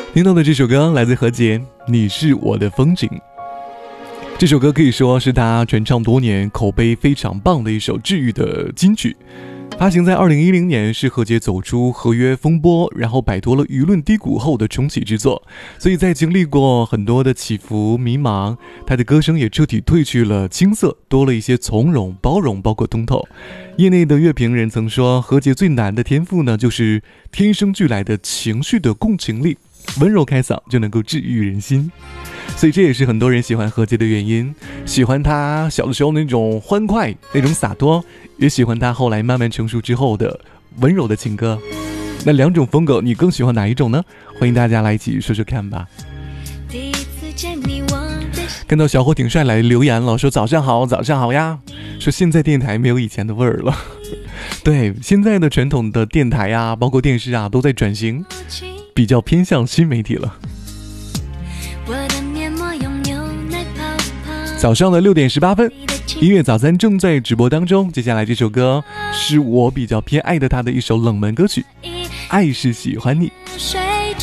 听到的这首歌来自何洁，你是我的风景。这首歌可以说是他传唱多年，口碑非常棒的一首治愈的金曲。发行在2010年，是何洁走出合约风波，然后摆脱了舆论低谷后的重启之作。所以在经历过很多的起伏迷茫，他的歌声也彻底褪去了青涩，多了一些从容包容，包括通透。业内的乐评人曾说，何洁最难的天赋呢，就是天生俱来的情绪的共情力，温柔开嗓就能够治愈人心。所以这也是很多人喜欢何洁的原因，喜欢她小的时候那种欢快，那种洒脱，也喜欢她后来慢慢成熟之后的温柔的情歌。那两种风格你更喜欢哪一种呢？欢迎大家来一起说说看吧。看到小伙挺帅来留言了，说早上好，早上好呀，说现在电台没有以前的味儿了。对，现在的传统的电台啊，包括电视啊，都在转型，比较偏向新媒体了。早上的6点18分，音乐早餐正在直播当中。接下来这首歌是我比较偏爱的他的一首冷门歌曲，爱是喜欢你。